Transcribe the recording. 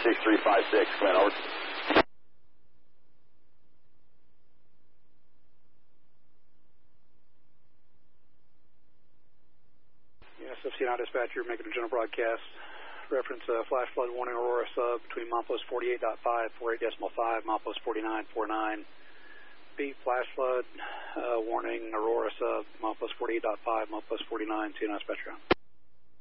36356, command over. Yes, FC9 dispatcher making a general broadcast. Reference flash flood warning Aurora sub between milepost 48.5, 48.5, milepost 49.49. Beat flash flood warning Aurora sub milepost 48.5, milepost 49, CNN dispatcher on.